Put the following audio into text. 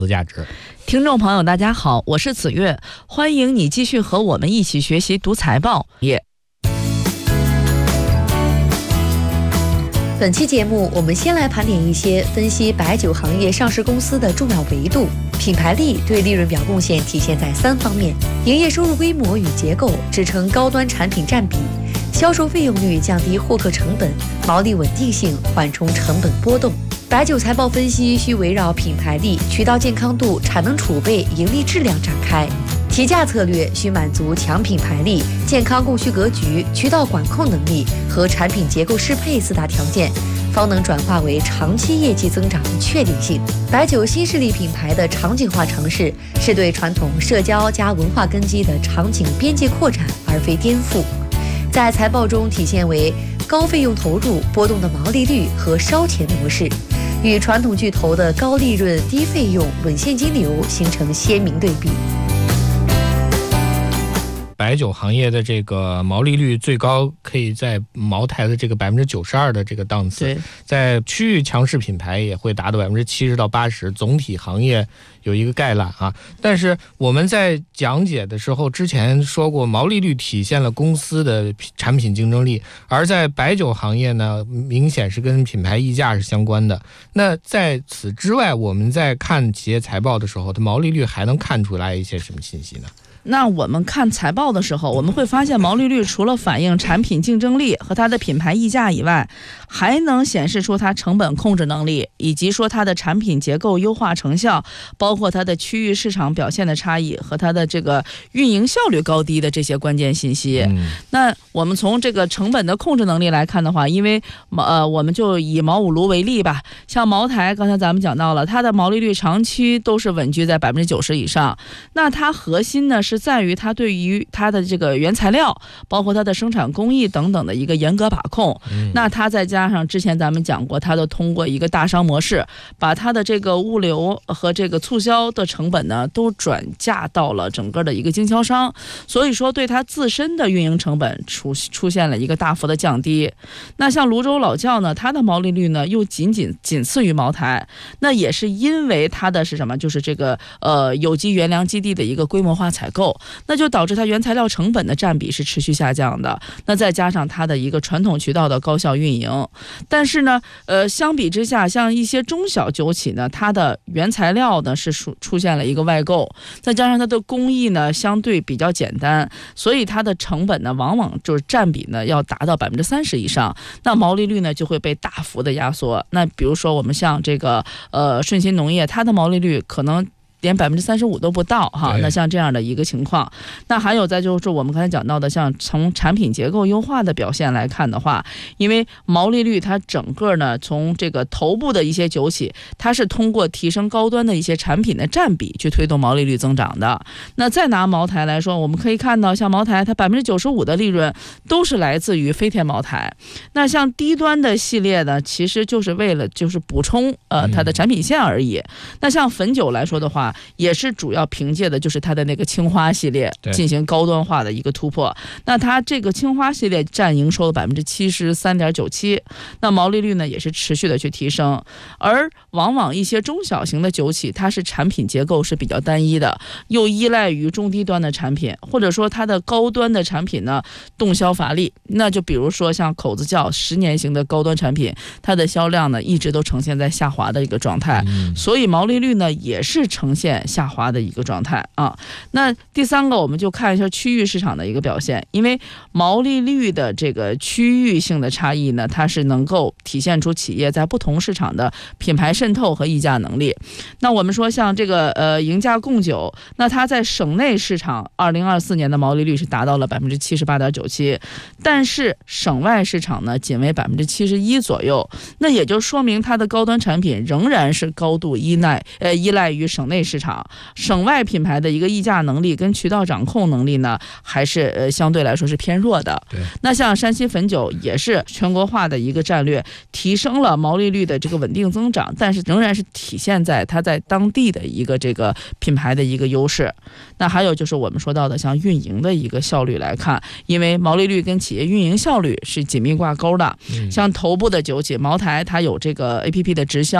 价值。 听众朋友大家好，我是子月，欢迎你继续和我们一起学习读财报。 本期节目我们先来盘点一些分析白酒行业上市公司的重要维度。品牌力对利润表贡献体现在3方面：营业收入规模与结构支撑高端产品占比，销售费用率降低获客成本，毛利稳定性缓冲成本波动。白酒财报分析需围绕品牌力、渠道健康度、产能储备、盈利质量展开。提价策略需满足强品牌力、健康供需格局、渠道管控能力和产品结构适配4大条件，方能转化为长期业绩增长的确定性。白酒新势力品牌的场景化尝试，是对传统社交加文化根基的场景边界扩展，而非颠覆。在财报中体现为高费用投入、波动的毛利率和烧钱模式，与传统巨头的高利润、低费用、稳现金流形成鲜明对比。 白酒行业的这个毛利率最高可以在茅台的这个92%的这个档次，在区域强势品牌也会达到70%到80%，总体行业有一个概览啊。但是我们在讲解的时候之前说过，毛利率体现了公司的产品竞争力，而在白酒行业呢，明显是跟品牌溢价是相关的。那在此之外，我们在看企业财报的时候，它毛利率还能看出来一些什么信息呢？ 那我们看财报的时候，我们会发现毛利率除了反映产品竞争力和它的品牌溢价以外，还能显示出它成本控制能力，以及说它的产品结构优化成效，包括它的区域市场表现的差异和它的这个运营效率高低的这些关键信息。那我们从这个成本的控制能力来看的话，因为我们就以茅五炉为例吧，像茅台刚才咱们讲到了，它的毛利率长期都是稳居在90%以上。那它核心呢是在于它对于它的这个原材料，包括它的生产工艺等等的一个严格把控。那它再加上之前咱们讲过，它都通过一个大商模式，把它的这个物流和这个促销的成本呢都转嫁到了整个的一个经销商，所以说对它自身的运营成本出现了一个大幅的降低。那像泸州老窖呢，它的毛利率呢又仅次于茅台，那也是因为它的是什么，就是这个有机原粮基地的一个规模化采购，那就导致它原材料成本的占比是持续下降的。那再加上它的一个传统渠道的高效运营，但是呢相比之下，像一些中小酒企呢，它的原材料呢是出现了一个外购，再加上它的工艺呢相对比较简单，所以它的成本呢往往就是占比呢要达到30%以上，那毛利率呢就会被大幅的压缩。那比如说我们像这个顺鑫农业，它的毛利率可能连35%都不到哈，那像这样的一个情况。那还有再就是我们刚才讲到的，像从产品结构优化的表现来看的话，因为毛利率它整个呢从这个头部的一些酒企，它是通过提升高端的一些产品的占比去推动毛利率增长的。那再拿茅台来说，我们可以看到像茅台它95%的利润都是来自于飞天茅台。那像低端的系列呢，其实就是为了就是补充它的产品线而已。那像汾酒来说的话，也是主要凭借的就是它的那个青花系列进行高端化的一个突破。那它这个青花系列占营收的73.97%，那毛利率呢也是持续的去提升。而往往一些中小型的酒企，它是产品结构是比较单一的，又依赖于中低端的产品，或者说它的高端的产品呢动销乏力。那就比如说像口子窖10年型的高端产品，它的销量呢一直都呈现在下滑的一个状态，所以毛利率呢也是呈现下滑的一个状态啊。那第3个，我们就看一下区域市场的一个表现，因为毛利率的这个区域性的差异呢，它是能够体现出企业在不同市场的品牌渗透和溢价能力。那我们说像这个赢家贡酒，那它在省内市场2024年的毛利率是达到了78.97%，但是省外市场呢仅为71%左右。那也就说明它的高端产品仍然是高度依赖于省内市场，省外品牌的一个议价能力跟渠道掌控能力呢，还是相对来说是偏弱的。那像山西汾酒也是全国化的一个战略，提升了毛利率的这个稳定增长，但是仍然是体现在它在当地的一个这个品牌的一个优势。那还有就是我们说到的像运营的一个效率来看，因为毛利率跟企业运营效率是紧密挂钩的。像头部的酒企茅台，它有这个 APP 的直销。